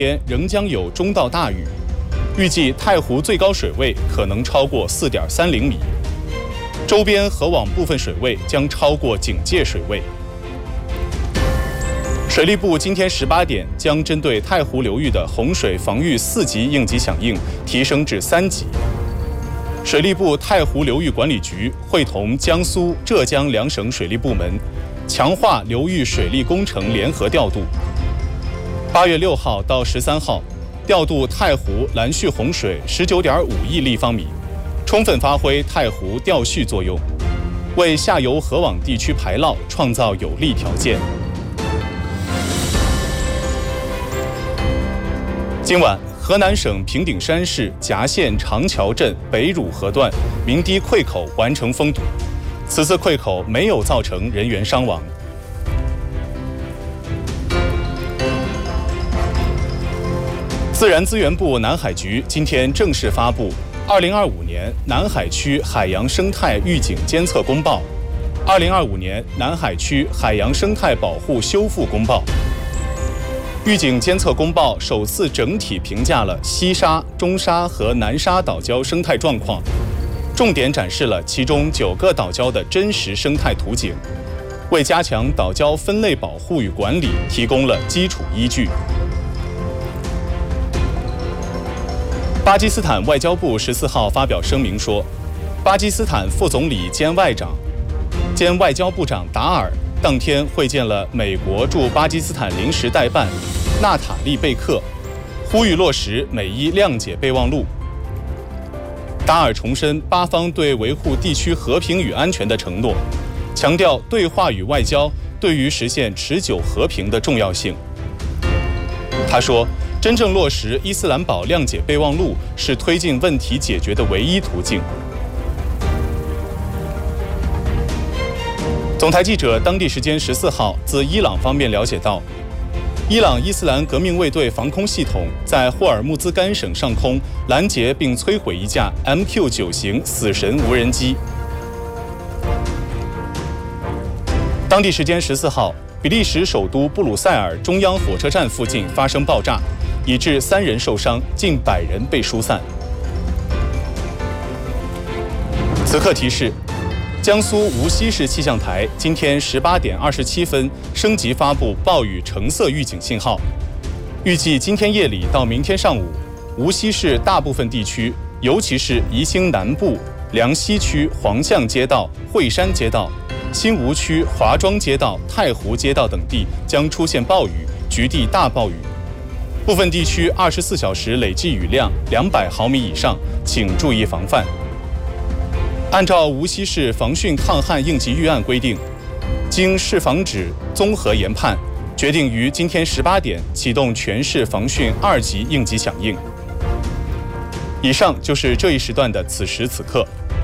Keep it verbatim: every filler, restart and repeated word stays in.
天仍将有中到大雨，预计太湖最高水位可能超过 四点三零米，周边河网部分水位将超过警戒水位。水利部今天十八点将针对太湖流域的洪水防御四级应急响应提升至三级。水利部太湖流域管理局会同江苏、浙江两省水利部门，强化流域水利工程联合调度。八月六号到十三号，调度太湖拦蓄洪水十九点五亿立方米，充分发挥太湖调蓄作用，为下游河网地区排涝创造有利条件。今晚，河南省平顶山市夹县长桥镇北汝河段鸣堤溃口完成封堵，此次溃口没有造成人员伤亡。自然资源部南海局今天正式发布二零二五年南海区海洋生态预警监测公报、二零二五年南海区海洋生态保护修复公报。预警监测公报首次整体评价了西沙、中沙和南沙岛礁生态状况，重点展示了其中九个岛礁的真实生态图景，为加强岛礁分类保护与管理提供了基础依据。巴基斯坦外交部十四号发表声明说，巴基斯坦副总理兼外长、兼外交部长达尔当天会见了美国驻巴基斯坦临时代办纳塔利贝克，呼吁落实美伊谅解备忘录。达尔重申巴方对维护地区和平与安全的承诺，强调对话与外交对于实现持久和平的重要性。他说，真正落实伊斯兰堡谅解备忘录是推进问题解决的唯一途径。总台记者当地时间十四号自伊朗方面了解到，伊朗伊斯兰革命卫队防空系统在霍尔木兹干省上空拦截并摧毁一架 M Q 九 型死神无人机。当地时间十四号，比利时首都布鲁塞尔中央火车站附近发生爆炸，以致三人受伤，近百人被疏散。此刻提示，江苏无锡市气象台今天十八点二十七分升级发布暴雨橙色预警信号，预计今天夜里到明天上午，无锡市大部分地区，尤其是宜兴南部、梁溪区黄巷街道、惠山街道、新吴区华庄街道、太湖街道等地将出现暴雨，局地大暴雨，部分地区二十四小时累计雨量两百毫米以上，请注意防范。按照无锡市防汛抗旱应急预案规定，经市防指综合研判，决定于今天十八点启动全市防汛二级应急响应。以上就是这一时段的此时此刻。